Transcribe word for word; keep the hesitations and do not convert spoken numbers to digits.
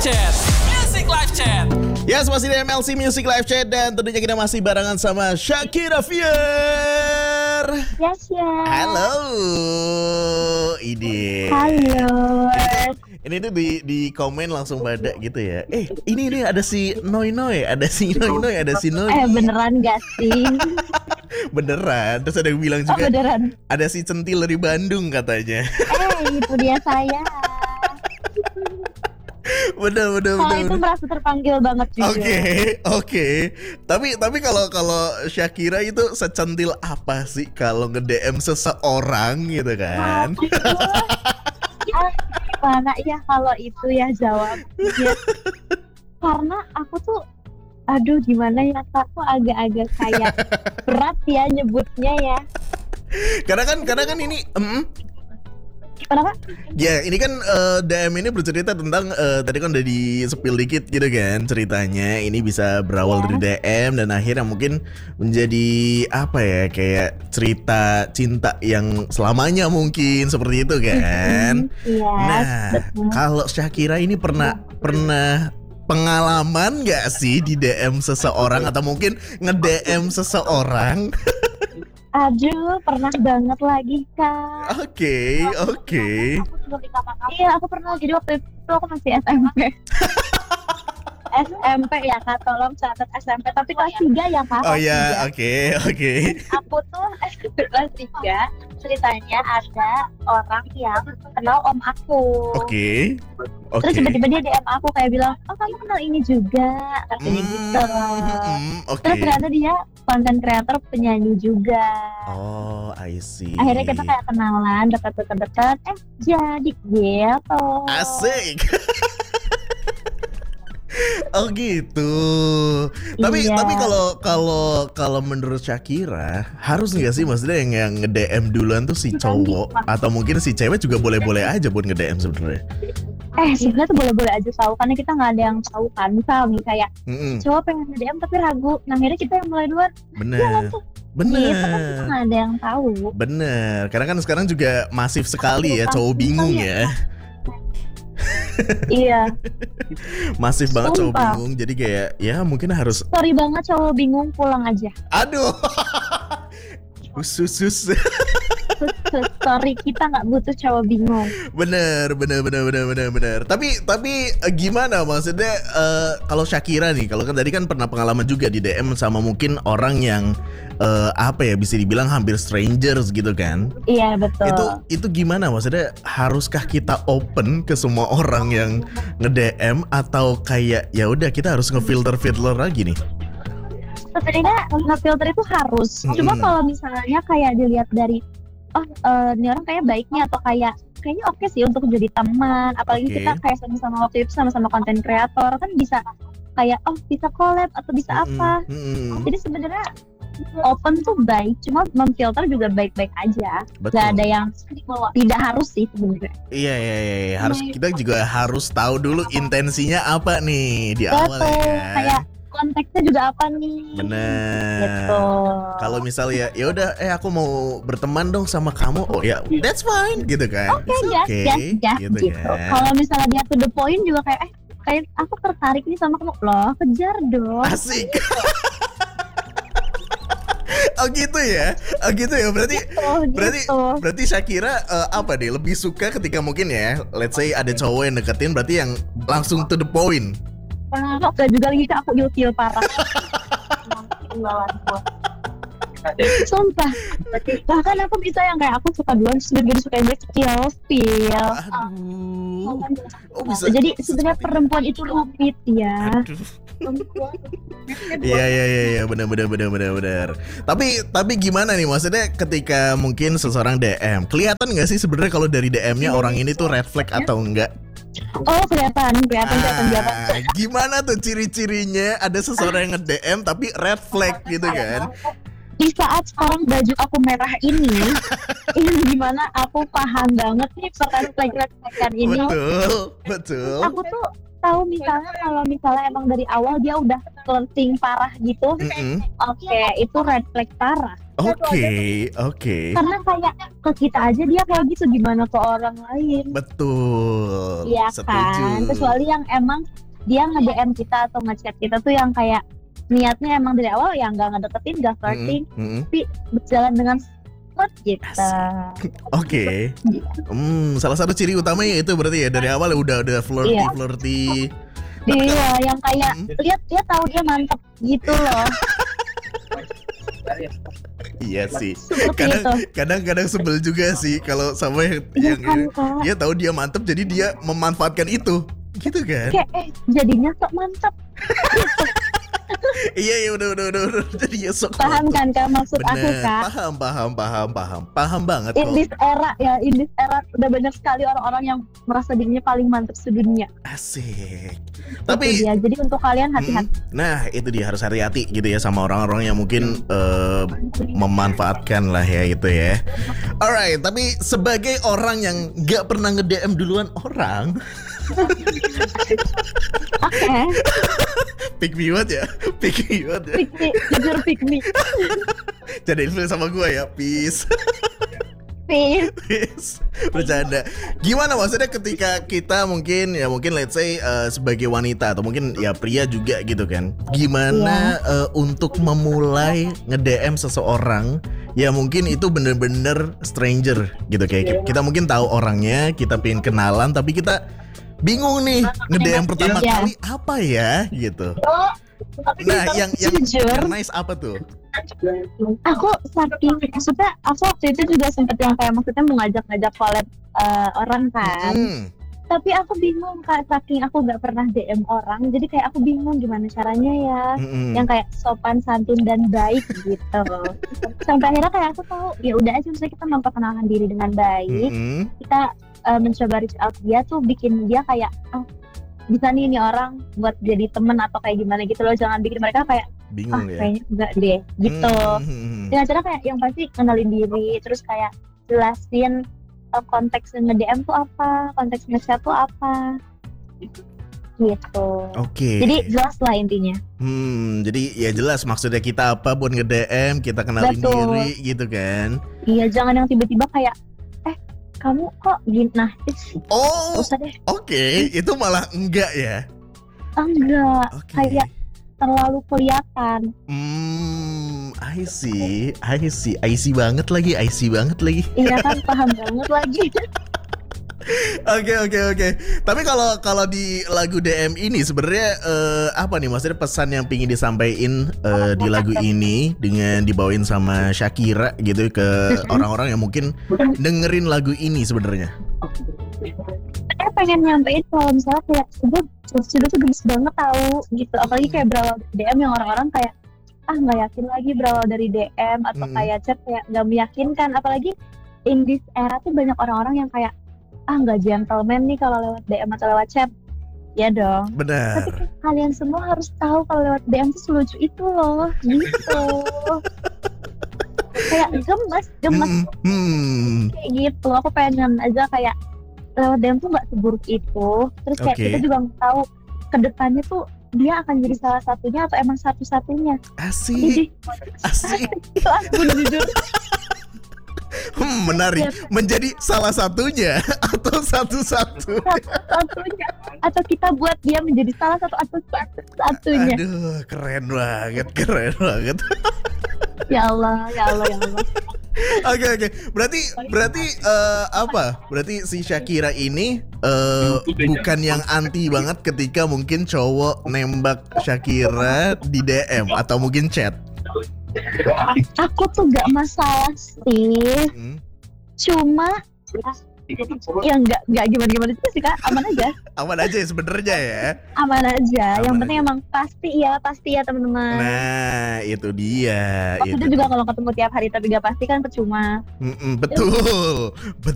Chat, Music Live Chat. Yes, masih di M L C Music Live Chat dan tentunya kita masih barengan sama Shakira Fier. Yes, yes. Halo, ini. Halo. Ini tuh di di komen langsung pada gitu ya. Eh, ini ini ada si Noi Noi, ada si Noi Noi, ada si Noi. Eh, beneran gak sih? Beneran. Terus ada yang bilang Oh, juga beneran. ada si Centil dari Bandung katanya. Eh, itu dia saya. Bener bener Kalau bener. itu merasa terpanggil banget juga. Oke, oke. Tapi tapi kalau kalau Shakira itu secentil apa sih kalau nge-D M seseorang gitu kan? Ah, gimana ya kalau itu ya jawabnya? Karena aku tuh, aduh gimana ya Kak, aku agak-agak kayak berat ya nyebutnya ya. Karena kan karena kan ini mm, Kenapa? ya ini kan eh, D M ini bercerita tentang eh, tadi kan udah di spill dikit gitu kan ceritanya. Ini bisa berawal Ya. dari D M dan akhirnya mungkin menjadi apa ya, kayak cerita cinta yang selamanya mungkin seperti itu kan. Iya. Nah, betul. kalau Shakira ini pernah pernah pengalaman nggak sih di D M seseorang atau mungkin nge-D M seseorang? Aduh, pernah banget lagi Kak. Oke, oke. Iya, aku pernah. Jadi waktu itu aku masih S M P. S M P ya Kak, tolong catat S M P. Tapi kelas tiga ya Kak. Oh kelas ya, tiga. oke, oke. Aku tuh S M P kelas tiga, ceritanya ada orang yang kenal om aku. Oke. Oke. Terus tiba-tiba dia D M aku kayak bilang, oh kamu kenal ini juga, katanya Hmm, gitu. hmm, oke. Terus ternyata dia konten creator penyanyi juga. Oh, I see. Akhirnya kita kayak kenalan, dekat-dekat, eh jadi gitu. Asik. Oh gitu. Tapi Iya. tapi kalau kalau kalau menurut Shakira harus nggak sih maksudnya yang yang nge-D M duluan tuh si cowok atau mungkin si cewek juga boleh-boleh aja buat nge-D M sebenarnya. Eh sebenarnya tuh boleh-boleh aja tahu, karena kita nggak ada yang tahu kan. Misal nih kayak Mm-mm. cowok pengen nge-D M tapi ragu, nah akhirnya kita yang mulai duluan. Bener. Gitu kan kita Bener. nggak ada yang tahu. Bener. Karena kan sekarang juga masif sekali ya cowok bingung ya. Iya. Masif banget cowok Sumpah. bingung. Jadi kayak ya mungkin harus. Sorry banget cowok bingung, pulang aja. Aduh. Khusus. Sorry, kita nggak butuh cowok bingung. Bener, bener, bener, bener, bener, bener. Tapi, tapi eh, gimana maksudnya eh, kalau Shakira nih, kalau kan tadi kan pernah pengalaman juga di D M sama mungkin orang yang eh, apa ya bisa dibilang hampir strangers gitu kan? Iya betul. Itu, itu gimana maksudnya? Haruskah kita open ke semua orang yang nge-D M atau kayak ya udah kita harus ngefilter-filter lagi nih? Sebenarnya nge-filter itu harus. Mm-mm. Cuma kalau misalnya kayak dilihat dari, oh eh, ini orang kayak baiknya atau kayak kayaknya oke sih untuk jadi teman. Apalagi Oke. kita kayak sama-sama waktu itu sama-sama konten kreator kan bisa kayak oh bisa collab atau bisa apa. Mm-mm, mm-mm. Jadi sebenarnya open tuh baik, cuma memfilter juga baik-baik aja. Betul. Gak ada yang tidak harus sih sebenarnya. Iya, iya, iya, iya. Harus kita juga harus tahu dulu intensinya apa nih di awal Betul. ya. Kayak konteksnya juga apa nih? Bener. Gitu. Kalau misalnya ya udah eh aku mau berteman dong sama kamu. Oh ya, that's fine gitu kan. Oke, It's gas, okay, gas, gas gitu, gitu. kan. Kalau misalnya dia to the point juga kayak, eh, kayak aku tertarik nih sama kamu, loh, kejar dong. Asik. Oh gitu ya. Oh gitu ya. Berarti Oh, berarti gitu. berarti Shakira eh, apa deh lebih suka ketika mungkin ya, let's say ada cowok yang deketin berarti yang langsung to the point. Kok gak juga lagi Kak, aku ilfil parah. Sumpah. Bahkan aku bisa yang kayak aku suka duluan, terus dia suka yang dia kecil, spill. Aduh. Oh bisa. Jadi sebenarnya perempuan itu rumit ya. Aduh. Iya iya iya iya benar benar benar benar benar. Tapi tapi gimana nih maksudnya ketika mungkin seseorang D M, kelihatan nggak sih sebenarnya kalau dari D M-nya orang ini tuh red flag atau enggak? Oh kelihatan, kelihatan, kelihatan, kelihatan. Ah, gimana tuh ciri-cirinya ada seseorang yang nge-D M tapi red flag gitu kan? Di saat sekarang baju aku merah ini, ini gimana aku paham banget nih pertanyaan flag-flagan ini. Betul, betul. Aku tuh tahu misalnya kalau misalnya emang dari awal dia udah flirting parah gitu, Mm-mm. oke itu red flag parah. Oke, oke. Karena kayak ke kita aja dia kayak gitu, gimana ke orang lain? Betul. Iya Setuju. kan, kecuali yang emang dia nge-D M kita atau ngechat kita tuh yang kayak niatnya emang dari awal ya nggak ngedeketin, nggak flirting, Mm-mm. tapi berjalan dengan smooth gitu. Oke. Hmm, salah satu ciri utamanya itu berarti ya dari awal udah udah flirty Iya. flirty. Iya, yang kayak Hmm. lihat dia tahu dia mantep gitu loh. Iya sih. Seperti Kadang itu. kadang-kadang sebel juga sih kalau sama yang, Iya yang kan, Kak? dia tahu dia mantep jadi dia memanfaatkan itu. Gitu kan? Kayak eh jadinya sok mantep. Iya iya udah udah udah udah jadi ya sok. Paham kan Kak maksud aku Bener, Kak? paham paham paham paham paham banget In kok. this era ya, in this era udah banyak sekali orang-orang yang merasa dirinya paling mantep sedunia. Asik. Itu Tapi dia. Jadi untuk kalian hati-hati. Mm, nah itu dia harus hati-hati gitu ya sama orang-orang yang mungkin eh, memanfaatkan lah ya itu ya. Alright, tapi sebagai orang yang gak pernah nge-D M duluan orang, Oke, pick me what ya, pick me what ya. pick me, jujur pick me, Jadi influence sama gue ya, peace. please. Peace. Bercanda. Gimana maksudnya ketika kita mungkin ya mungkin let's say eh, sebagai wanita atau mungkin ya pria juga gitu kan. Gimana eh, untuk memulai nge-D M seseorang ya mungkin itu bener-bener stranger gitu kayak kita mungkin tahu orangnya, kita pengen kenalan tapi kita bingung nih nge-D M pertama Iya. kali apa ya gitu. Nah, yang yang, Jujur. yang nice apa tuh? Aku saking maksudnya aku waktu itu juga sempet yang kayak maksudnya mau ngajak-ngajak collab eh, orang kan. Hmm. Tapi aku bingung Kak, saking aku nggak pernah D M orang, jadi kayak aku bingung gimana caranya ya. Mm-mm. Yang kayak sopan santun dan baik gitu. Sampai akhirnya kayak aku tahu ya udah aja misalnya kita memperkenalkan diri dengan baik, Mm-mm. kita uh, mencoba reach out dia tuh bikin dia kayak oh bisa nih ini orang buat jadi temen atau kayak gimana gitu loh, jangan bikin mereka kayak ah Bingung ya. kayaknya enggak deh gitu. Hmm. Dengan cara kayak yang pasti kenalin diri, terus kayak jelasin uh, konteks nge-D M tuh apa, konteks nge-chat tuh apa gitu. Oke. Jadi jelas lah intinya. Hmm, jadi ya jelas maksudnya kita apa buat nge-D M, kita kenalin Betul. diri gitu kan. Iya, jangan yang tiba-tiba kayak eh kamu kok gini, nah ih, Oh, nggak usah deh. oke, itu malah enggak ya. Enggak, Oke. kayak terlalu kelihatan. Hmm, I see, I see, I see banget lagi, I see banget lagi. Iya kan, paham banget lagi. Oke oke oke. Tapi kalau kalau di lagu D M ini sebenarnya eh, apa nih maksudnya pesan yang pingin disampaikan eh, di lagu ini dengan dibawain sama Shakira gitu ke orang-orang yang mungkin dengerin lagu ini sebenarnya. Saya pengen nyampein kalau misalnya kayak gue sudah tuh gemes banget tahu gitu, apalagi kayak berawal dari D M yang orang-orang kayak ah nggak yakin lagi berawal dari D M atau Mm-mm. kayak chat kayak nggak meyakinkan, apalagi in this era tuh banyak orang-orang yang kayak ah nggak gentleman nih kalau lewat D M atau lewat chat. Ya dong. Tapi Benar. kan kalian semua harus tahu kalau lewat D M tuh selucu itu loh, gitu. Kayak gemes, gemes Hmm, hmm. kayak gitu. Aku pengen aja kayak lewat D M tuh nggak seburuk itu. Terus kayak Oke. kita juga nggak tahu kedepannya tuh dia akan jadi salah satunya atau emang satu-satunya. Asik, Jadi asik. itu aku jujur. Hmm, menarik. Menjadi salah satunya atau satu-satu. Satu-satunya atau kita buat dia menjadi salah satu atau satu-satunya. Aduh, keren banget, keren banget. Ya Allah, ya Allah, ya Allah. Oke oke, berarti berarti eh, apa? Berarti si Shakira ini eh, bukan yang anti banget ketika mungkin cowok nembak Shakira di D M atau mungkin chat. Aku tuh gak masalah sih, Hmm, cuma ya nggak nggak gimana gimana juga sih Kak, aman aja, aman aja ya sebenarnya ya. aman aja. Yang Aman penting aja. emang pasti ya, pasti ya teman-teman. Nah, itu dia. Maksudnya itu juga dia. kalau ketemu tiap hari tapi gak pasti kan percuma. Mm-mm, betul.